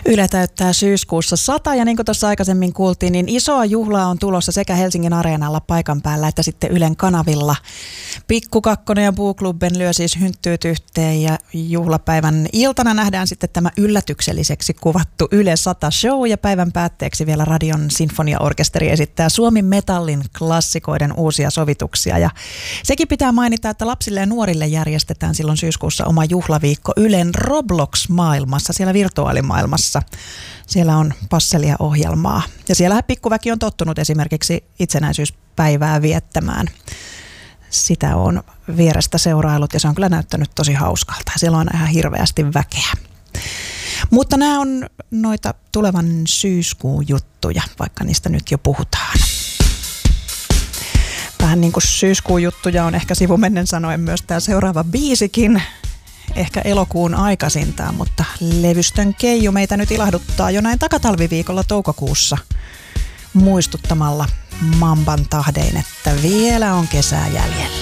Yle täyttää syyskuussa 100 ja niin kuin tuossa aikaisemmin kuultiin, niin isoa juhlaa on tulossa sekä Helsingin Areenalla paikan päällä että sitten Ylen kanavilla. Pikku Kakkonen ja Puuklubben lyö siis hynttyyt yhteen ja juhlapäivän iltana nähdään sitten tämä yllätykselliseksi kuvattu Yle 100 show ja päivän päätteeksi vielä Radion sinfoniaorkesteri esittää Suomi Metallin klassikoiden uusia sovituksia ja sekin pitää mainita, että lapsille ja nuorille järjestetään silloin syyskuussa oma juhlaviikko Ylen Roblox-maailmassa, siellä virtuaalimaailmassa. Siellä on passelia ohjelmaa ja siellä pikkuväki on tottunut esimerkiksi itsenäisyyspäivää viettämään. Sitä on vierestä seurailut ja se on kyllä näyttänyt tosi hauskalta. Siellä on ihan hirveästi väkeä. Mutta nämä on noita tulevan syyskuun juttuja, vaikka niistä nyt jo puhutaan. Vähän niin kuin syyskuun juttuja on ehkä sivumennen sanoen myös tämä seuraava biisikin. Ehkä elokuun aikaisintaan, mutta levystön Keiju meitä nyt ilahduttaa jo näin takatalviviikolla toukokuussa muistuttamalla mamban tahdein, että vielä on kesää jäljellä.